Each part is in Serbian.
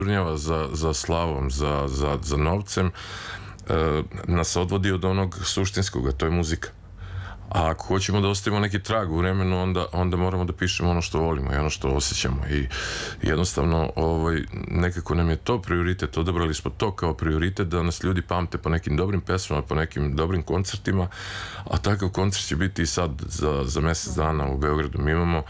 žurnjava za slavom, za novcem, nas odvodi od onog suštinskog, a to je muzika. A ako hoćemo da ostavimo neki trag u vremenu, onda moramo da pišemo ono što volimo i ono što osjećamo. I jednostavno, nekako nam je to prioritet, odabrali smo to kao prioritet da nas ljudi pamte po nekim dobrim pesmama, po nekim dobrim koncertima, a takav koncert će biti i sad za mesec dana u Beogradu. Mi imamo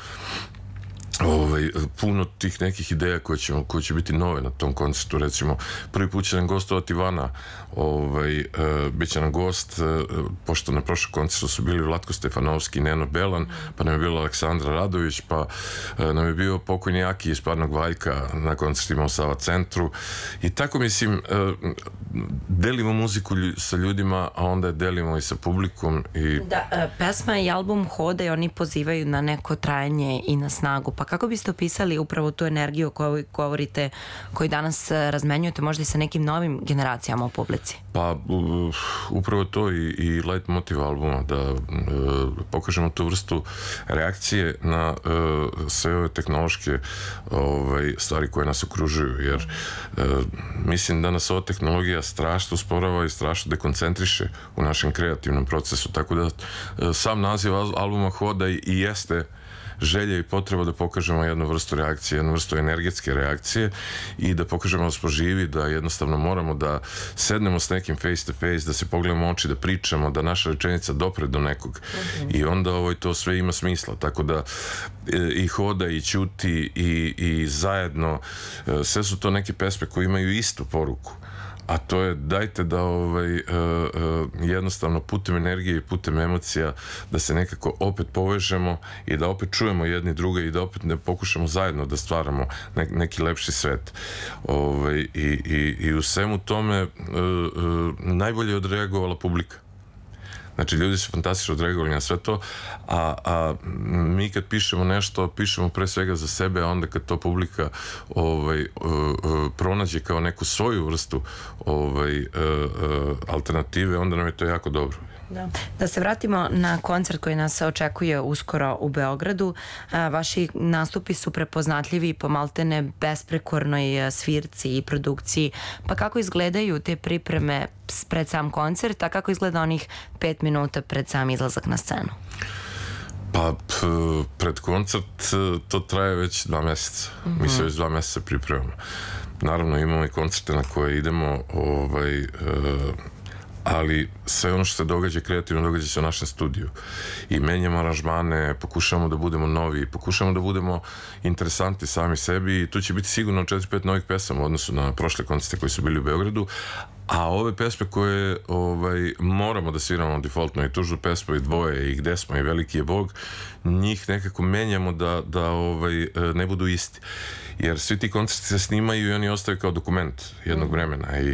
puno tih nekih ideja koje će biti nove na tom koncertu. Recimo, prvi put će nam gostovati Vana, bit će nam gost, pošto na prošlom koncertu su bili Vlatko Stefanovski i Neno Belan, pa nam je bila Aleksandra Radović, pa nam je bio pokojni Aki iz Parnog Valjka na koncertima u Sava centru. I tako, mislim, delimo muziku sa ljudima, a onda je delimo i sa publikom. Da, pesma i album Hoda i oni pozivaju na neko trajanje i na snagu. Pa kako biste opisali upravo tu energiju o kojoj govorite, koju danas razmenjujete možda i sa nekim novim generacijama u publici? Pa, upravo to i light motiv albuma, da pokažemo tu vrstu reakcije na sve ove tehnološke stvari koje nas okružuju, jer mislim da nas ova tehnologija strašno usporava i strašno dekoncentriše u našem kreativnom procesu, tako da sam naziv albuma Hoda i jeste želja i potreba da pokažemo jednu vrstu reakcije, jednu vrstu energetske reakcije i da pokažemo da smo živi, da jednostavno moramo da sednemo s nekim face to face, da se pogledamo u oči, da pričamo, da naša rečenica dopre do nekog. I onda to sve ima smisla. Tako da i Hoda i Ćuti i Zajedno, sve su to neke pesme koje imaju istu poruku. A to je, dajte da jednostavno putem energije i putem emocija da se nekako opet povežemo i da opet čujemo jedni druge i da opet ne pokušamo zajedno da stvaramo neki lepši svet. I u svemu tome najbolje je odreagovala publika. Znači, ljudi su fantastično odreagovali na sve to, a mi kad pišemo nešto, pišemo pre svega za sebe, a onda kad to publika pronađe kao neku svoju vrstu alternative, onda nam je to jako dobro. Da se vratimo na koncert koji nas očekuje uskoro u Beogradu. Vaši nastupi su prepoznatljivi po maltene besprekornoj svirci i produkciji. Pa kako izgledaju te pripreme pred sam koncert, a kako izgleda onih 5 minuta pred sam izlazak na scenu? Pa, pred koncert to traje već 2 meseca. Mi se već 2 meseca pripremamo. Naravno, imamo i koncerte na koje idemo, ali sve ono što se događa kreativno događa se u našem studiju i menjamo aranžmane, pokušamo da budemo novi, pokušamo da budemo interesantni sami sebi i tu će biti sigurno 4-5 novih pesama u odnosu na prošle koncerte koji su bili u Beogradu, a ove pesme koje moramo da sviramo defaultno, i Tužnu pesmu i Dvoje i Gde smo i Veliki je Bog, njih nekako menjamo da ne budu isti, jer svi ti koncerti se snimaju i oni ostaju kao dokument jednog vremena i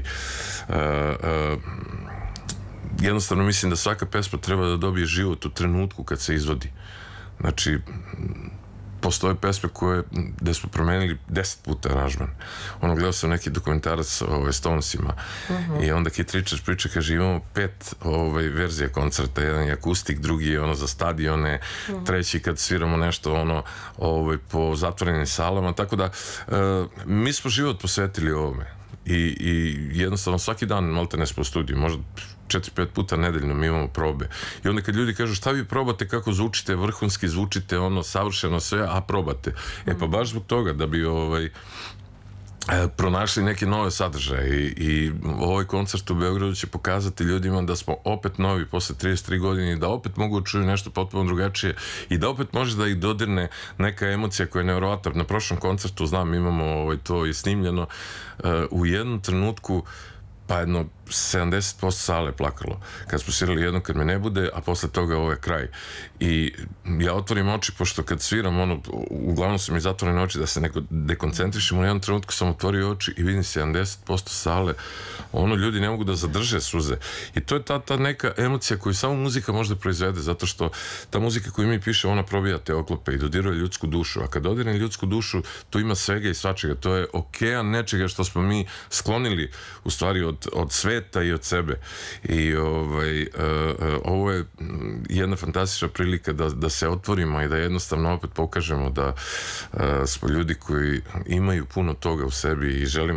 jednostavno mislim da svaka pesma treba da dobije život u trenutku kad se izvodi. Znači, postoje pesme gde smo promenili 10 puta aranžman. Gledao sam neki dokumentarac o Stonesima i onda Keith Richards priča, kaže, imamo 5 verzija koncerta, jedan je akustik, drugi je za stadione, treći kad sviramo nešto po zatvorenim salama, tako da mi smo život posvetili ovome i jednostavno svaki dan malte ne smo u studiju, možda 4-5 puta nedeljno mi imamo probe. I onda kad ljudi kažu šta vi probate, kako zvučite, vrhunski zvučite, savršeno sve, a probate. Pa baš zbog toga da bi pronašli neke nove sadržaje i ovaj koncert u Beogradu će pokazati ljudima da smo opet novi posle 33 godine i da opet mogu čuju nešto potpuno drugačije i da opet može da ih dodirne neka emocija koja je nevjerovatna. Na prošlom koncertu, znam, imamo to i snimljeno, u jednom trenutku pa jedno 70% sale plakalo. Kad smo svirali Jednom kad me ne bude, a posle toga ovo je kraj. I ja otvorim oči, pošto kad sviram, uglavnom su mi zatvorene oči da se neko dekoncentrišem, u jednom trenutku sam otvorio oči i vidim 70% sale, ljudi ne mogu da zadrže suze. I to je ta neka emocija koju samo muzika može da proizvede, zato što ta muzika koju mi pišemo, ona probija te oklope i dodiruje ljudsku dušu. A kad dodirne ljudsku dušu, tu ima svega i svačega. To je okean nečega što smo mi sklonili, u stvari, od sveta sveta i od sebe. I ovo je jedna fantastična prilika da se otvorimo i da jednostavno opet pokažemo da smo ljudi koji imaju puno toga u sebi i želimo